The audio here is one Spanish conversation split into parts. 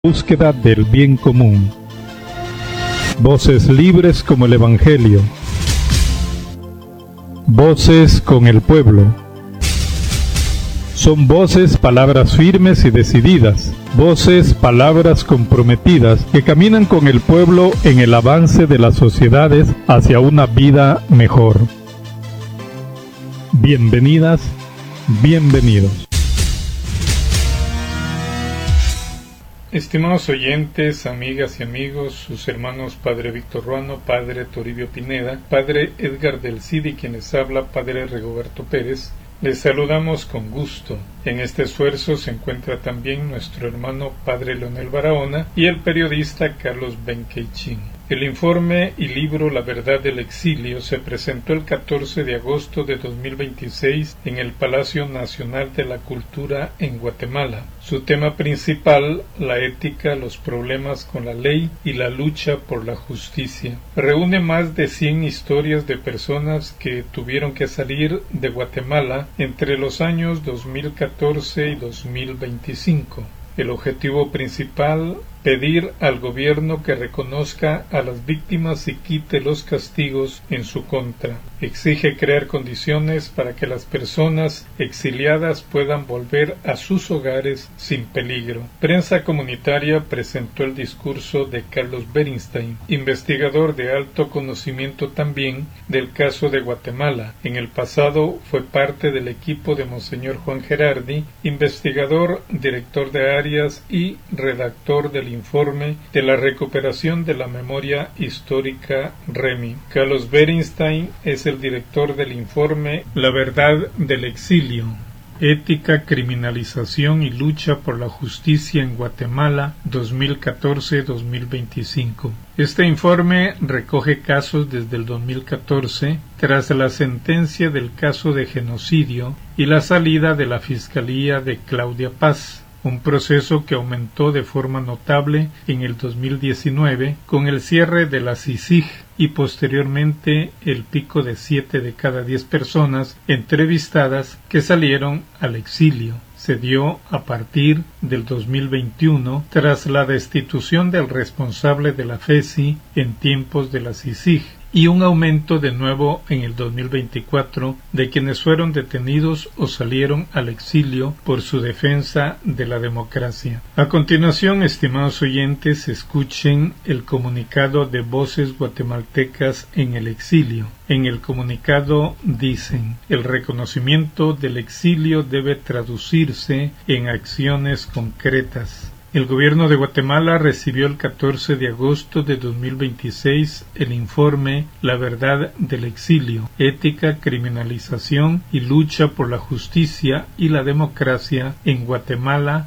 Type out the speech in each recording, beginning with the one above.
Búsqueda del bien común. Voces libres como el Evangelio. Voces con el pueblo. Son voces, palabras firmes y decididas. Voces, palabras comprometidas que caminan con el pueblo en el avance de las sociedades hacia una vida mejor. Bienvenidas, bienvenidos. Estimados oyentes, amigas y amigos, sus hermanos Padre Víctor Ruano, Padre Toribio Pineda, Padre Edgar del Cid y quienes habla Padre Rigoberto Pérez, les saludamos con gusto. En este esfuerzo se encuentra también nuestro hermano Padre Leonel Barahona y el periodista Carlos Benqueichín. El informe y libro La Verdad del Exilio se presentó el 14 de agosto de 2026 en el Palacio Nacional de la Cultura en Guatemala. Su tema principal, la ética, los problemas con la ley y la lucha por la justicia. Reúne más de 100 historias de personas que tuvieron que salir de Guatemala entre los años 2014 y 2025. El objetivo principal, pedir al gobierno que reconozca a las víctimas y quite los castigos en su contra. Exige crear condiciones para que las personas exiliadas puedan volver a sus hogares sin peligro. Prensa Comunitaria presentó el discurso de Carlos Beristain, investigador de alto conocimiento también del caso de Guatemala. En el pasado fue parte del equipo de Monseñor Juan Gerardi, investigador, director de áreas y redactor del informe de la recuperación de la memoria histórica REMI. Carlos Beristain es el director del informe La Verdad del Exilio. Ética, criminalización y lucha por la justicia en Guatemala 2014-2025. Este informe recoge casos desde el 2014, tras la sentencia del caso de genocidio y la salida de la Fiscalía de Claudia Paz. Un proceso que aumentó de forma notable en el 2019 con el cierre de la CICIG y posteriormente el pico de 7 de cada 10 personas entrevistadas que salieron al exilio. Se dio a partir del 2021 tras la destitución del responsable de la FECI en tiempos de la CICIG y un aumento de nuevo en el 2024 de quienes fueron detenidos o salieron al exilio por su defensa de la democracia. A continuación, estimados oyentes, escuchen el comunicado de Voces Guatemaltecas en el Exilio. En el comunicado dicen: el reconocimiento del exilio debe traducirse en acciones concretas. El gobierno de Guatemala recibió el 14 de agosto de 2026 el informe La Verdad del Exilio, ética, criminalización y lucha por la justicia y la democracia en Guatemala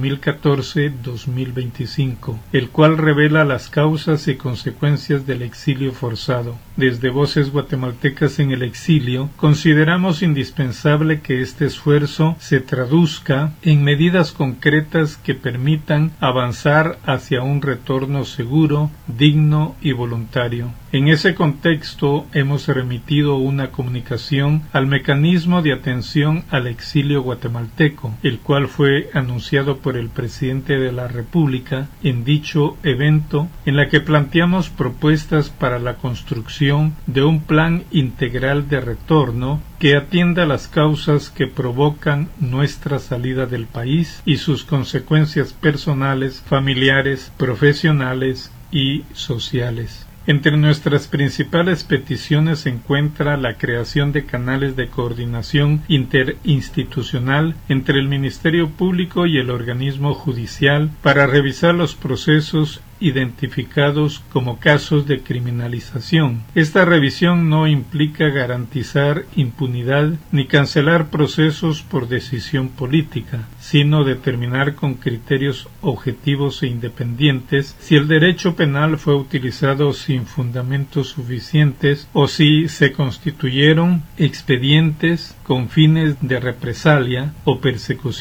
2014-2025, el cual revela las causas y consecuencias del exilio forzado. Desde Voces Guatemaltecas en el Exilio, consideramos indispensable que este esfuerzo se traduzca en medidas concretas que permitan avanzar hacia un retorno seguro, digno y voluntario. En ese contexto hemos remitido una comunicación al mecanismo de atención al exilio guatemalteco, el cual fue anunciado por el presidente de la República en dicho evento, en la que planteamos propuestas para la construcción de un plan integral de retorno que atienda las causas que provocan nuestra salida del país y sus consecuencias personales, familiares, profesionales y sociales. Entre nuestras principales peticiones se encuentra la creación de canales de coordinación interinstitucional entre el Ministerio Público y el organismo judicial para revisar los procesos identificados como casos de criminalización. Esta revisión no implica garantizar impunidad ni cancelar procesos por decisión política, sino determinar con criterios objetivos e independientes si el derecho penal fue utilizado sin fundamentos suficientes o si se constituyeron expedientes con fines de represalia o persecución.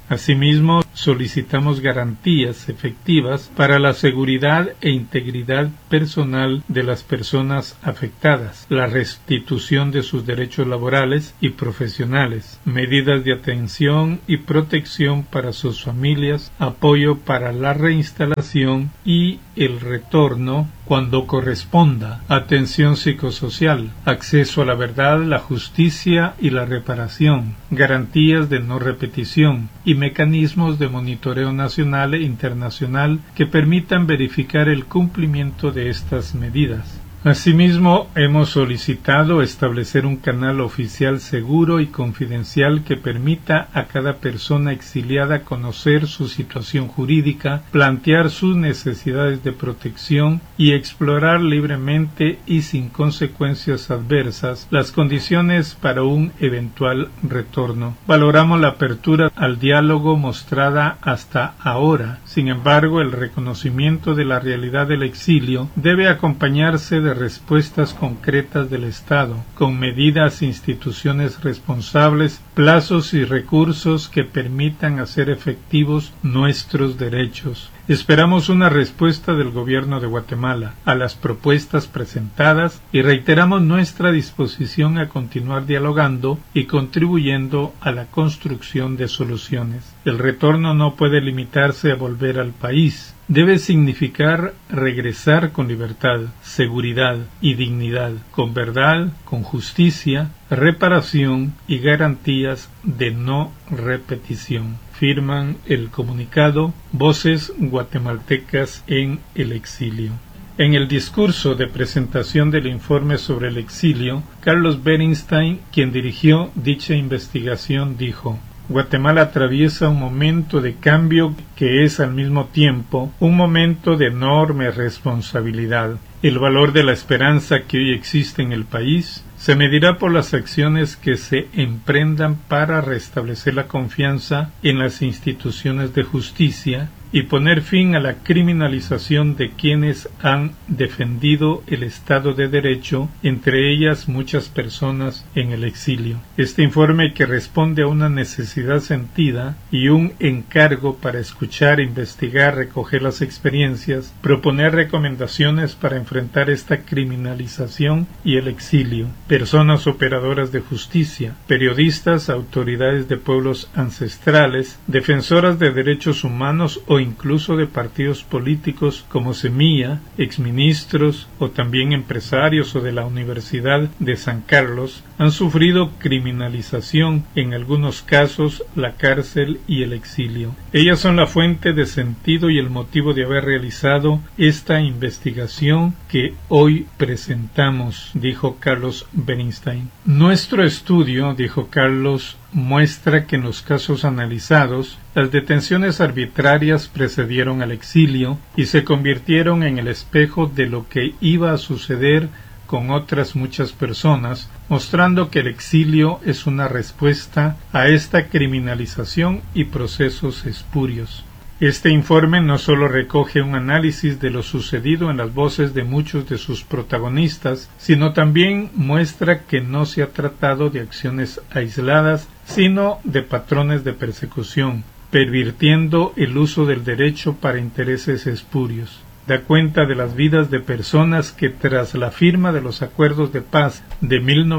Asimismo, solicitamos garantías efectivas para la seguridad e integridad personal de las personas afectadas, la restitución de sus derechos laborales y profesionales, medidas de atención y protección para sus familias, apoyo para la reinstalación y el retorno cuando corresponda, atención psicosocial, acceso a la verdad, la justicia y la reparación, garantías de no repetición y mecanismos de monitoreo nacional e internacional que permitan verificar el cumplimiento de estas medidas. Asimismo, hemos solicitado establecer un canal oficial seguro y confidencial que permita a cada persona exiliada conocer su situación jurídica, plantear sus necesidades de protección y explorar libremente y sin consecuencias adversas las condiciones para un eventual retorno. Valoramos la apertura al diálogo mostrada hasta ahora. Sin embargo, el reconocimiento de la realidad del exilio debe acompañarse de respuestas concretas del Estado, con medidas e instituciones responsables, plazos y recursos que permitan hacer efectivos nuestros derechos. Esperamos una respuesta del Gobierno de Guatemala a las propuestas presentadas y reiteramos nuestra disposición a continuar dialogando y contribuyendo a la construcción de soluciones. El retorno no puede limitarse a volver al país. Debe significar regresar con libertad, seguridad y dignidad, con verdad, con justicia, reparación y garantías de no repetición. Firman el comunicado Voces Guatemaltecas en el Exilio. En el discurso de presentación del informe sobre el exilio, Carlos Berenstein, quien dirigió dicha investigación, dijo: Guatemala atraviesa un momento de cambio que es al mismo tiempo un momento de enorme responsabilidad. El valor de la esperanza que hoy existe en el país se medirá por las acciones que se emprendan para restablecer la confianza en las instituciones de justicia y poner fin a la criminalización de quienes han defendido el Estado de Derecho, entre ellas muchas personas en el exilio. Este informe, que responde a una necesidad sentida y un encargo para escuchar, investigar, recoger las experiencias, proponer recomendaciones para enfrentar esta criminalización y el exilio, personas operadoras de justicia, periodistas, autoridades de pueblos ancestrales, defensoras de derechos humanos o incluso de partidos políticos como Semilla, exministros o también empresarios o de la Universidad de San Carlos, han sufrido criminalización, en algunos casos la cárcel y el exilio. Ellas son la fuente de sentido y el motivo de haber realizado esta investigación que hoy presentamos, dijo Carlos Berenstein. Nuestro estudio, dijo Carlos, muestra que en los casos analizados, las detenciones arbitrarias precedieron al exilio y se convirtieron en el espejo de lo que iba a suceder con otras muchas personas, mostrando que el exilio es una respuesta a esta criminalización y procesos espurios. Este informe no solo recoge un análisis de lo sucedido en las voces de muchos de sus protagonistas, sino también muestra que no se ha tratado de acciones aisladas, sino de patrones de persecución, pervirtiendo el uso del derecho para intereses espurios. Da cuenta de las vidas de personas que, tras la firma de los acuerdos de paz de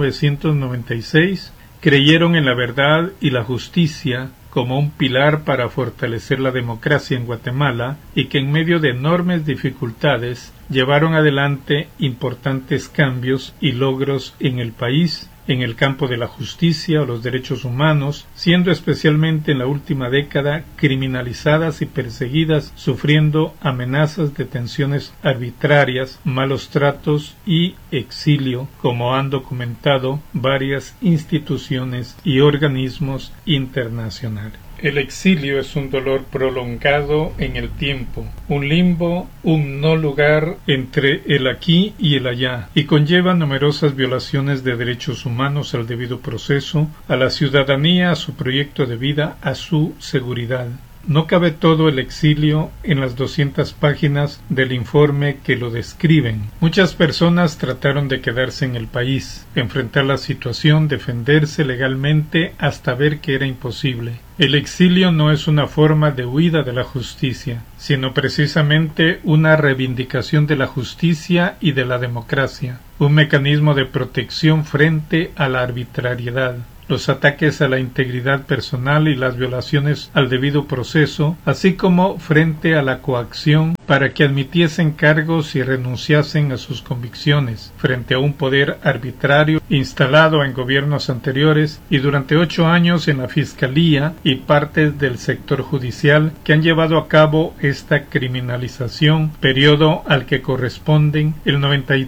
1996, creyeron en la verdad y la justicia como un pilar para fortalecer la democracia en Guatemala y que en medio de enormes dificultades llevaron adelante importantes cambios y logros en el país, en el campo de la justicia o los derechos humanos, siendo especialmente en la última década criminalizadas y perseguidas, sufriendo amenazas, detenciones arbitrarias, malos tratos y exilio, como han documentado varias instituciones y organismos internacionales. El exilio es un dolor prolongado en el tiempo, un limbo, un no lugar entre el aquí y el allá, y conlleva numerosas violaciones de derechos humanos al debido proceso, a la ciudadanía, a su proyecto de vida, a su seguridad. No cabe todo el exilio en las 200 páginas del informe que lo describen. Muchas personas trataron de quedarse en el país, enfrentar la situación, defenderse legalmente hasta ver que era imposible. El exilio no es una forma de huida de la justicia, sino precisamente una reivindicación de la justicia y de la democracia, un mecanismo de protección frente a la arbitrariedad. Los ataques a la integridad personal y las violaciones al debido proceso, así como frente a la coacción para que admitiesen cargos y renunciasen a sus convicciones frente a un poder arbitrario instalado en gobiernos anteriores y durante 8 años en la Fiscalía y partes del sector judicial que han llevado a cabo esta criminalización, periodo al que corresponden el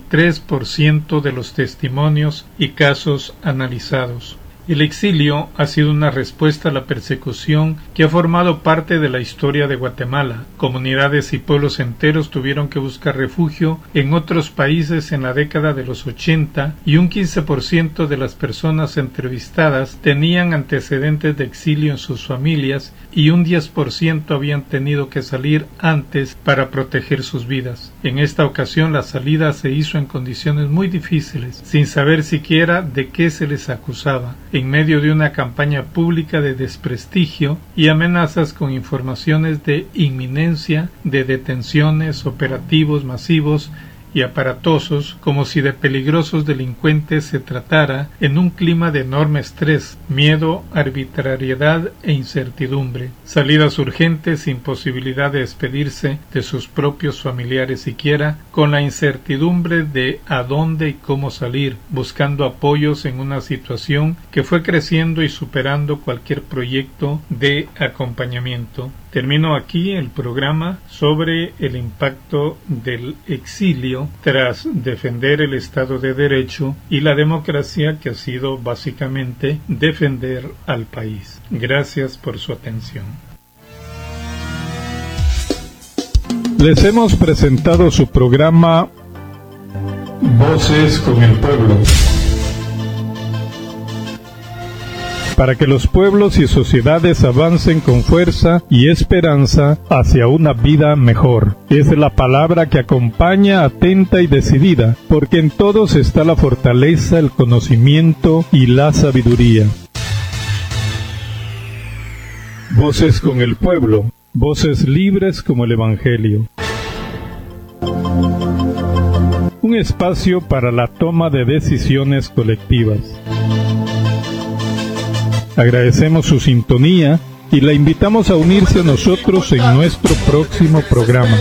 93% de los testimonios y casos analizados. El exilio ha sido una respuesta a la persecución que ha formado parte de la historia de Guatemala. Comunidades y pueblos enteros tuvieron que buscar refugio en otros países en la década de los 80 y un 15% de las personas entrevistadas tenían antecedentes de exilio en sus familias y un 10% habían tenido que salir antes para proteger sus vidas. En esta ocasión la salida se hizo en condiciones muy difíciles, sin saber siquiera de qué se les acusaba, en medio de una campaña pública de desprestigio y amenazas con informaciones de inminencia de detenciones, operativos masivos y aparatosos, como si de peligrosos delincuentes se tratara, en un clima de enorme estrés, miedo, arbitrariedad e incertidumbre. Salidas urgentes sin posibilidad de despedirse de sus propios familiares siquiera, con la incertidumbre de a dónde y cómo salir, buscando apoyos en una situación que fue creciendo y superando cualquier proyecto de acompañamiento. Termino aquí el programa sobre el impacto del exilio tras defender el Estado de Derecho y la democracia, que ha sido básicamente defender al país. Gracias por su atención. Les hemos presentado su programa Voces con el Pueblo, para que los pueblos y sociedades avancen con fuerza y esperanza hacia una vida mejor. Es la palabra que acompaña atenta y decidida, porque en todos está la fortaleza, el conocimiento y la sabiduría. Voces con el pueblo, voces libres como el Evangelio. Un espacio para la toma de decisiones colectivas. Agradecemos su sintonía y la invitamos a unirse a nosotros en nuestro próximo programa.